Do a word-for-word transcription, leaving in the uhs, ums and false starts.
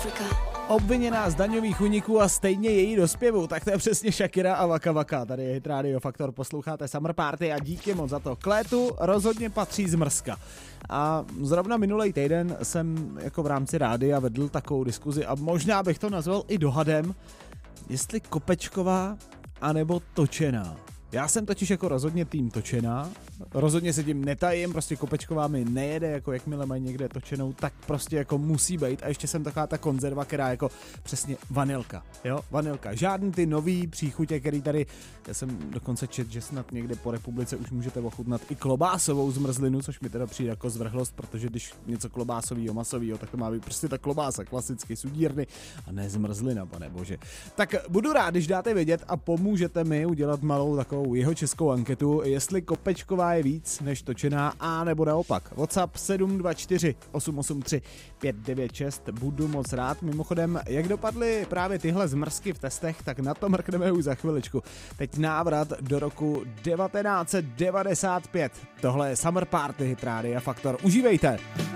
Obviněná z daňových úniků a stejně její do zpěvu, tak to je přesně Shakira a Waka Waka. Tady je Hit Radio Faktor, posloucháte Summer Party a díky moc za to. K létu rozhodně patří zmrzka. A zrovna minulý týden jsem jako v rámci rádia vedl takovou diskuzi a možná bych to nazval i dohadem, jestli kopečková anebo točená. Já jsem totiž jako rozhodně tým točená, rozhodně se tím netajím, prostě kopečková mi nejede, jako jakmile mají někde točenou, tak prostě jako musí být a ještě jsem taková ta konzerva, která jako přesně vanilka, jo, vanilka, žádný ty nový příchutě, který tady, já jsem dokonce čet, že snad někde po republice už můžete ochutnat i klobásovou zmrzlinu, což mi teda přijde jako zvrhlost, protože když něco klobásovýho, masovýho, tak to má být prostě ta klobása, klasicky sudírny a ne zmrzlina, pane bože. Tak budu rád, když dáte vědět a pomůžete mi udělat malou takovou jeho českou anketu, jestli kopečková je víc než točená a nebo naopak. WhatsApp sedm dva čtyři osm osm tři pět devět šest, budu moc rád. Mimochodem, jak dopadly právě tyhle zmrzky v testech, tak na to mrkneme už za chviličku. Teď návrat do roku devatenáct set devadesát pět. Tohle je Summer Party Hit Radio Faktor. Užívejte!